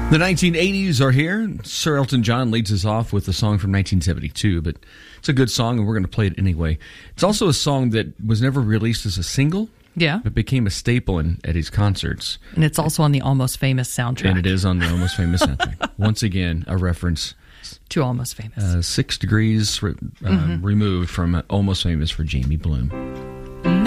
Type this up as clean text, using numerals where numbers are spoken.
The 1980s are here. Sir Elton John leads us off with a song from 1972, but it's a good song, and we're going to play it anyway. It's also a song that was never released as a single. Yeah. But became a staple at his concerts. And it's also on the Almost Famous soundtrack. And it is on the Almost Famous soundtrack. Once again, a reference to Almost Famous. 6 degrees removed from Almost Famous for Jamie Bloom.